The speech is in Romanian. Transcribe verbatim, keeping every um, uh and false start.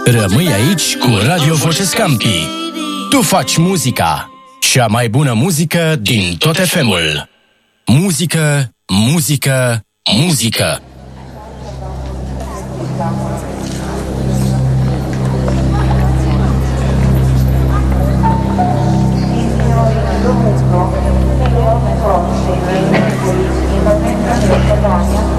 Rămâi aici cu Radio Voce Scampi. Tu faci muzica. Cea mai bună muzică din tot F M-ul. Muzică, muzică, muzică.